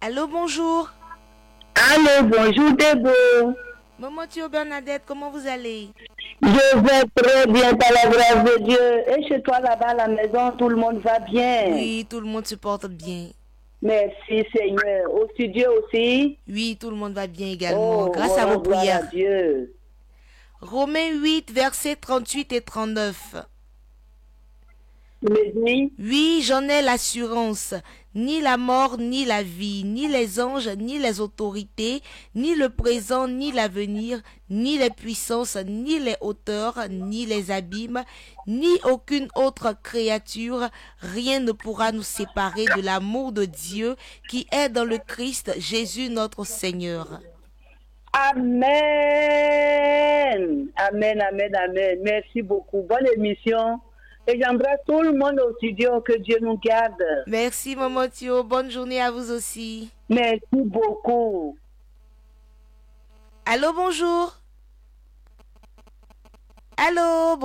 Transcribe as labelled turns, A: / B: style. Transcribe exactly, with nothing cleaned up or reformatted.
A: Allô, bonjour.
B: Allô, bonjour Debo.
A: Maman Thio Bernadette, comment vous allez?
B: Je vais très bien par la grâce de Dieu. Et chez toi là-bas à la maison, tout le monde va bien?
A: Oui, tout le monde se porte bien.
B: Merci Seigneur. Au studio aussi?
A: Oui, tout le monde va bien également,
B: Oh,
A: grâce à
B: on
A: vos
B: rend gloire à
A: prières.
B: Dieu.
A: Romains huit, versets trente-huit et trente-neuf.
B: Tu me dis?
A: Oui, j'en ai l'assurance. Ni la mort, ni la vie, ni les anges, ni les autorités, ni le présent, ni l'avenir, ni les puissances, ni les hauteurs, ni les abîmes, ni aucune autre créature, rien ne pourra nous séparer de l'amour de Dieu qui est dans le Christ Jésus notre Seigneur.
B: Amen. Amen, amen, amen. Merci beaucoup. Bonne émission. Et j'embrasse tout le monde au studio. Que Dieu nous garde.
A: Merci, Maman Thio. Bonne journée à vous aussi.
B: Merci beaucoup.
A: Allô, bonjour. Allô,